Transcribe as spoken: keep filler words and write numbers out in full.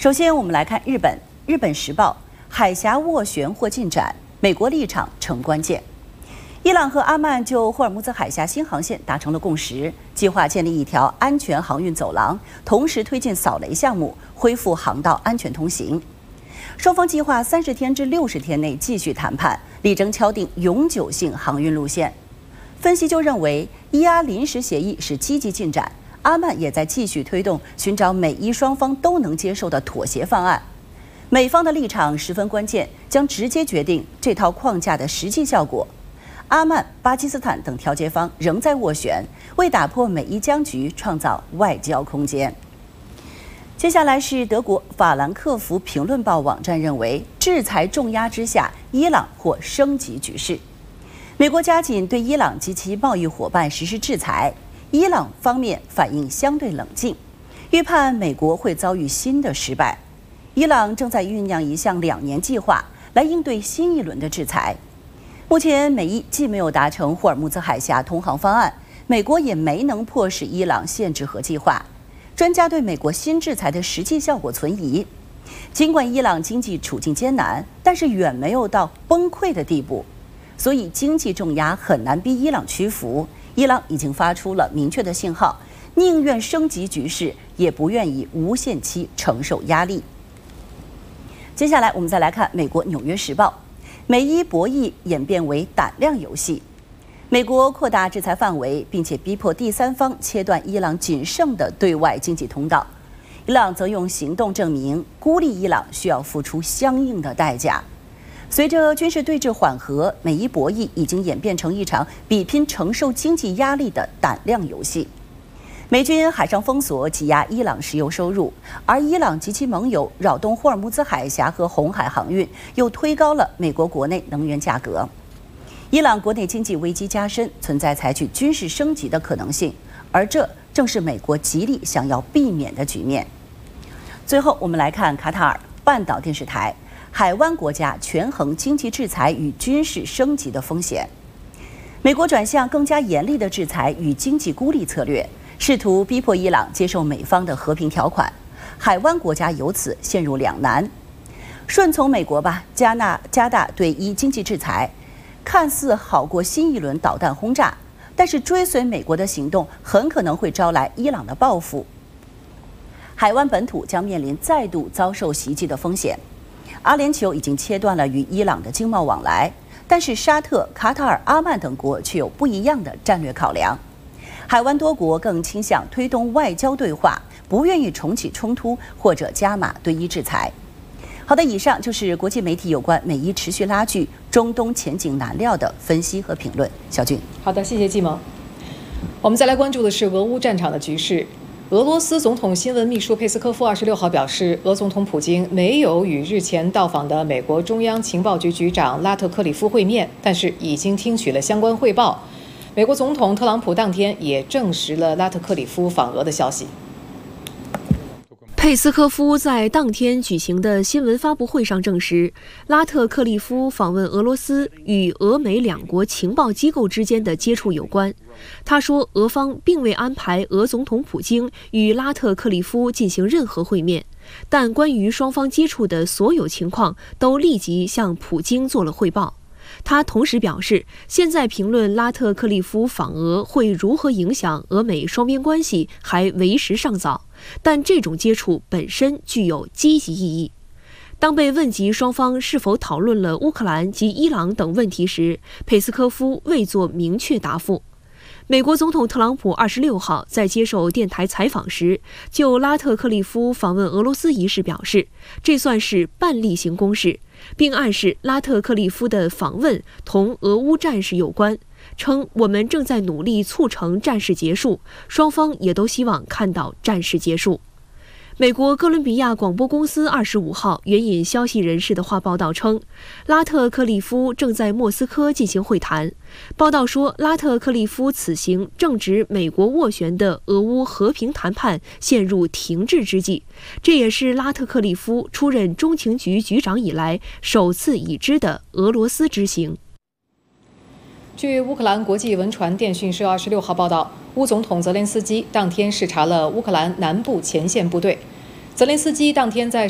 首先，我们来看日本。日本时报：海峡斡旋或进展，美国立场成关键。伊朗和阿曼就霍尔木兹海峡新航线达成了共识，计划建立一条安全航运走廊，同时推进扫雷项目，恢复航道安全通行。双方计划三十天至六十天内继续谈判，力争敲定永久性航运路线。分析就认为，伊阿临时协议是积极进展，阿曼也在继续推动寻找美伊双方都能接受的妥协方案。美方的立场十分关键，将直接决定这套框架的实际效果。阿曼、巴基斯坦等调解方仍在斡旋，为打破美伊僵局创造外交空间。接下来是德国法兰克福评论报网站认为，制裁重压之下，伊朗或升级局势。美国加紧对伊朗及其贸易伙伴实施制裁，伊朗方面反应相对冷静，预判美国会遭遇新的失败。伊朗正在酝酿一项两年计划来应对新一轮的制裁。目前，美伊既没有达成霍尔木兹海峡通航方案，美国也没能迫使伊朗限制核计划。专家对美国新制裁的实际效果存疑。尽管伊朗经济处境艰难，但是远没有到崩溃的地步，所以经济重压很难逼伊朗屈服。伊朗已经发出了明确的信号，宁愿升级局势，也不愿意无限期承受压力。接下来，我们再来看美国《纽约时报》。美伊博弈演变为胆量游戏，美国扩大制裁范围，并且逼迫第三方切断伊朗仅剩的对外经济通道。伊朗则用行动证明，孤立伊朗需要付出相应的代价。随着军事对峙缓和，美伊博弈已经演变成一场比拼承受经济压力的胆量游戏。美军海上封锁挤压伊朗石油收入，而伊朗及其盟友扰动霍尔木兹海峡和红海航运，又推高了美国国内能源价格。伊朗国内经济危机加深，存在采取军事升级的可能性，而这正是美国极力想要避免的局面。最后，我们来看卡塔尔半岛电视台：海湾国家权衡经济制裁与军事升级的风险。美国转向更加严厉的制裁与经济孤立策略，试图逼迫伊朗接受美方的和平条款，海湾国家由此陷入两难。顺从美国吧，加纳加大对伊经济制裁，看似好过新一轮导弹轰炸，但是追随美国的行动很可能会招来伊朗的报复。海湾本土将面临再度遭受袭击的风险。阿联酋已经切断了与伊朗的经贸往来，但是沙特、卡塔尔、阿曼等国却有不一样的战略考量。海湾多国更倾向推动外交对话，不愿意重启冲突或者加码对伊制裁。好的，以上就是国际媒体有关美伊持续拉锯、中东前景难料的分析和评论。小俊， 好的，谢谢季萌。我们再来关注的是俄乌战场的局势。俄罗斯总统新闻秘书佩斯科夫二十六号表示，俄总统普京没有与日前到访的美国中央情报局局长拉特克里夫会面，但是已经听取了相关汇报。美国总统特朗普当天也证实了拉特克里夫访俄的消息。 佩斯科夫在当天举行的新闻发布会上证实，拉特克利夫访问俄罗斯与俄美两国情报机构之间的接触有关。他说，俄方并未安排俄总统普京与拉特克利夫进行任何会面，但关于双方接触的所有情况都立即向普京做了汇报。他同时表示，现在评论拉特克利夫访俄会如何影响俄美双边关系还为时尚早，但这种接触本身具有积极意义。当被问及双方是否讨论了乌克兰及伊朗等问题时，佩斯科夫未作明确答复。美国总统特朗普二十六号在接受电台采访时，就拉特克利夫访问俄罗斯一事表示，这算是半例行公事，并暗示拉特克利夫的访问同俄乌战事有关，称我们正在努力促成战事结束，双方也都希望看到战事结束。美国哥伦比亚广播公司二十五号援引消息人士的话报道称，拉特克利夫正在莫斯科进行会谈。报道说，拉特克利夫此行正值美国斡旋的俄乌和平谈判陷入停滞之际，这也是拉特克利夫出任中情局局长以来首次已知的俄罗斯之行。 据乌克兰国际文传电讯社二十六号报道，乌总统泽连斯基当天视察了乌克兰南部前线部队。泽连斯基当天在